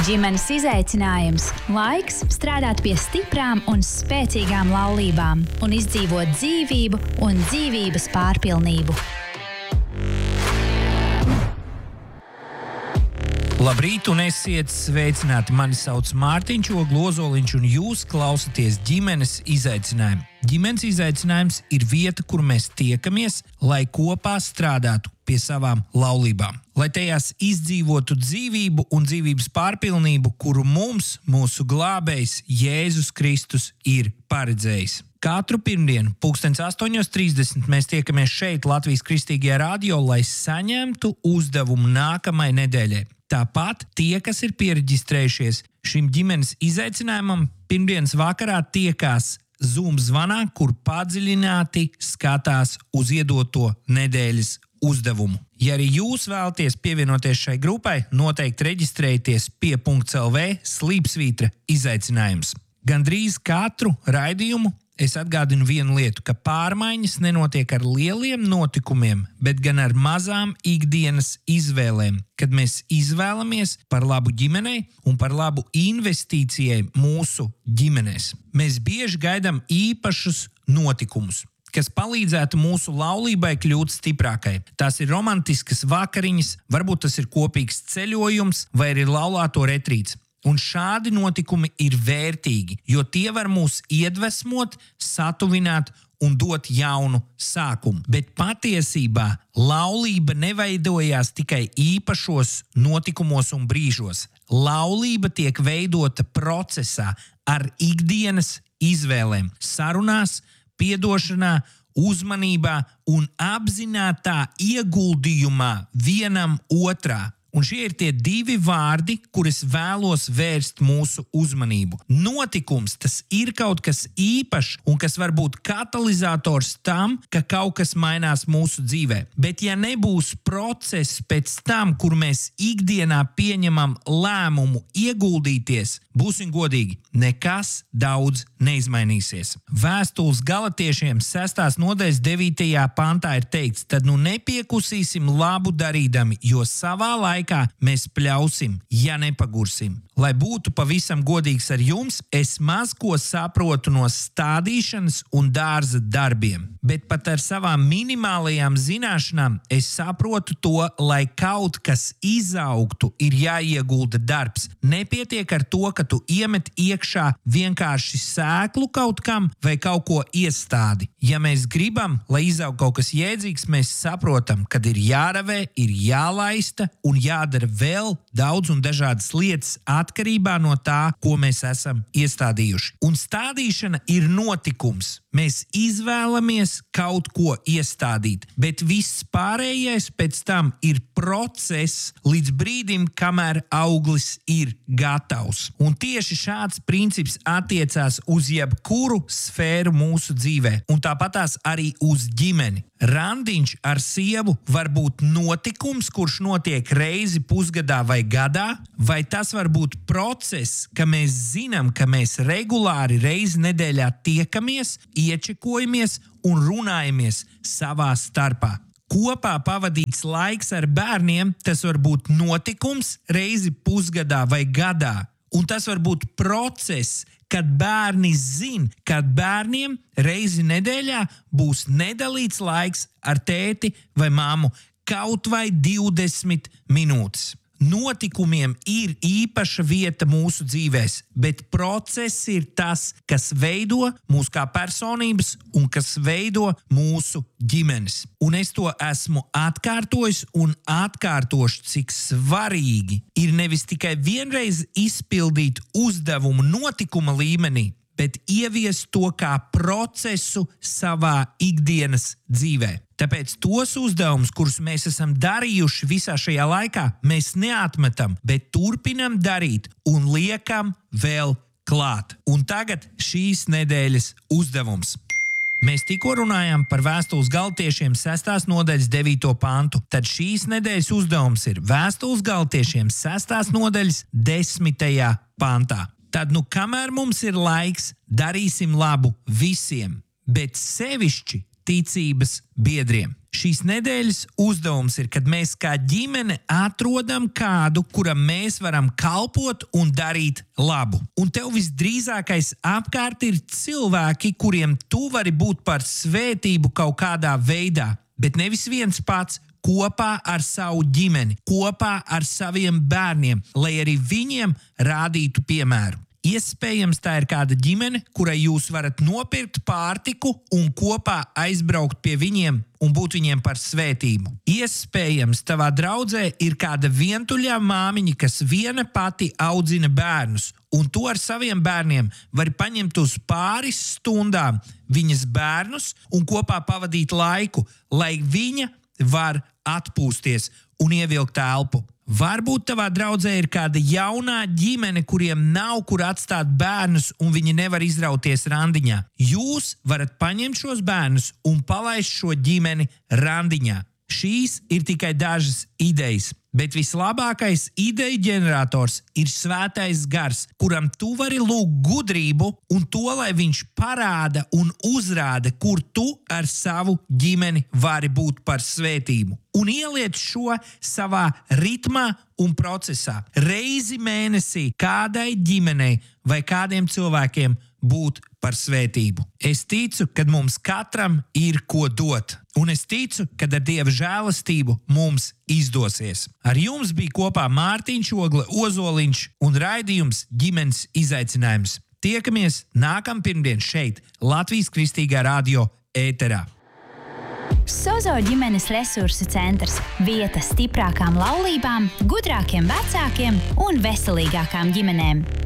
Ģimenes izaicinājums – laiks strādāt pie stiprām un spēcīgām laulībām un izdzīvot dzīvību un dzīvības pārpilnību. Labrīt un esiet sveicināti. Mani sauc Mārtiņš Oglozoliņš un jūs klausaties ģimenes izaicinājumu. Ģimenes izaicinājums ir vieta, kur mēs tiekamies, lai kopā strādātu pie savām laulībām. Lai tajās izdzīvotu dzīvību un dzīvības pārpilnību, kuru mums, mūsu glābējs Jēzus Kristus ir paredzējis. Katru pirmdienu, 8:30 mēs tiekamies šeit Latvijas Kristīgajā radio, lai saņemtu uzdevumu nākamai nedēļai. Tāpat tie, kas ir piereģistrējušies šim ģimenes izaicinājumam, pirmdienas vakarā tiekās Zoom zvanā, kur padziļināti skatās uz iedoto nedēļas uzdevumu. Ja arī jūs vēlaties pievienoties šai grupai, noteikti reģistrējieties pie .lv/slīpsvītra izaicinājums. Gandrīz katru raidījumu es atgādinu vienu lietu, ka pārmaiņas nenotiek ar lieliem notikumiem, bet gan ar mazām ikdienas izvēlēm, kad mēs izvēlamies par labu ģimenei un par labu investīcijai mūsu ģimenēs. Mēs bieži gaidām īpašus notikumus, kas palīdzētu mūsu laulībai kļūt stiprākai. Tās ir romantiskas vakariņas, varbūt tas ir kopīgs ceļojums vai arī laulāto retrīts. Un šādi notikumi ir vērtīgi, jo tie var mūs iedvesmot, satuvināt un dot jaunu sākumu. Bet patiesībā laulība neveidojās tikai īpašos notikumos un brīžos. Laulība tiek veidota procesā ar ikdienas izvēlēm, sarunās, piedošanā, uzmanībā un apzinātā ieguldījumā vienam otrā. Un šie ir tie divi vārdi, kurus vēlos vērst mūsu uzmanību. Notikums, tas ir kaut kas īpašs un kas var būt katalizators tam, ka kaut kas mainās mūsu dzīvē. Bet ja nebūs process pēc tam, kur mēs ikdienā pieņemam lēmumu ieguldīties, būsim godīgi, nekas daudz neizmainīsies. Vēstules Galatiešiem 6. nodaļas 9. pantā ir teikts, tad nu nepiekusīsim labu darīdami, jo savā laikā mēs pļausim, ja nepagursim. Lai būtu pavisam godīgs ar jums, es maz ko saprotu no stādīšanas un dārza darbiem. Bet pat ar savām minimālajām zināšanām es saprotu to, lai kaut kas izaugtu, ir jāiegulda darbs. Nepietiek ar to, ka tu iemet iekšā vienkārši sēklu kaut kam vai kaut ko iestādi. Ja mēs gribam, lai izaug kaut kas jēdzīgs, mēs saprotam, kad ir jāravē, ir jālaista un jādara vēl daudz un dažādas lietas atkarībā no tā, ko mēs esam iestādījuši. Un stādīšana ir notikums. Mēs izvēlamies kaut ko iestādīt, bet viss pārējais pēc tam ir process līdz brīdim, kamēr auglis ir gatavs. Un tieši šāds princips attiecās uz jebkuru sfēru mūsu dzīvē, un tāpatās arī uz ģimeni. Randiņš ar sievu var būt notikums, kurš notiek reizi pusgadā vai gadā, vai tas var būt process, ka mēs zinām, ka mēs regulāri reizi nedēļā tiekamies, iečekojamies un runājamies savā starpā. Kopā pavadīts laiks ar bērniem, tas var būt notikums reizi pusgadā vai gadā. Un tas var būt process, kad bērni zina, ka bērniem reizi nedēļā būs nedalīts laiks ar tēti vai mammu kaut vai 20 minūtes. Notikumiem ir īpaša vieta mūsu dzīvēs, bet process ir tas, kas veido mūs kā personības un kas veido mūsu ģimenes. Un es to esmu atkārtojis un atkārtošu, cik svarīgi ir nevis tikai vienreiz izpildīt uzdevumu notikuma līmenī, bet ieviest to kā procesu savā ikdienas dzīvē. Tāpēc tos uzdevumus, kurus mēs esam darījuši visā šajā laikā, mēs neatmetam, bet turpinam darīt un liekam vēl klāt. Un tagad šīs nedēļas uzdevums. Mēs tikko runājām par vēstules Galatiešiem 6. nodaļas 9. pantu, tad šīs nedēļas uzdevums ir vēstules Galatiešiem 6. nodaļas 10. pantā. Tad nu kamēr mums ir laiks, darīsim labu visiem, bet sevišķi ticības biedriem. Šīs nedēļas uzdevums ir, kad mēs kā ģimene atrodam kādu, kuram mēs varam kalpot un darīt labu. Un tev visdrīzākais apkārt ir cilvēki, kuriem tu vari būt par svētību kaut kādā veidā, bet nevis viens pats, kopā ar savu ģimeni, kopā ar saviem bērniem, lai arī viņiem rādītu piemēru. Iespējams, tā ir kāda ģimene, kurai jūs varat nopirkt pārtiku un kopā aizbraukt pie viņiem un būt viņiem par svētību. Iespējams, tavā draudzē ir kāda vientuļā māmiņa, kas viena pati audzina bērnus, un tu ar saviem bērniem vari paņemt uz pāris stundām viņas bērnus un kopā pavadīt laiku, lai viņa var atpūsties un ievilkt elpu. Varbūt tavā draudzē ir kāda jaunā ģimene, kuriem nav kur atstāt bērnus un viņi nevar izrauties randiņā. Jūs varat paņemt šos bērnus un palaist šo ģimeni randiņā. Šīs ir tikai dažas idejas, bet vislabākais ideju ģenerators ir Svētais Gars, kuram tu vari lūgt gudrību un to, lai viņš parāda un uzrāda, kur tu ar savu ģimeni vari būt par svētību. Un ieliec šo savā ritmā un procesā. Reizi mēnesī kādai ģimenei vai kādiem cilvēkiem būt par svētību. Es ticu, ka mums katram ir ko dot. Un es ticu, ka ar Dieva žēlastību mums izdosies. Ar jums bija kopā Mārtiņš Ogle Ozoliņš un raidījums ģimenes izaicinājums. Tiekamies nākamā pirmdien šeit, Latvijas Kristīgā radio ēterā. Sozo ģimenes resursu centrs – vieta stiprākām laulībām, gudrākiem vecākiem un veselīgākām ģimenēm.